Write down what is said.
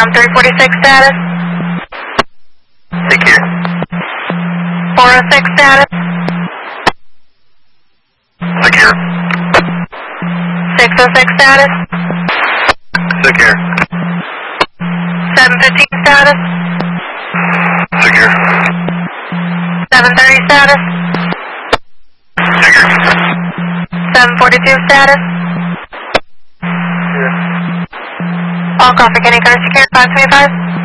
Tom 346 status. Secure. 406 status. Secure. 606 status. Secure. 715 status. Secure. 730 status. Secure. 742 status. Secure. All call for Kenny Carter secure 525.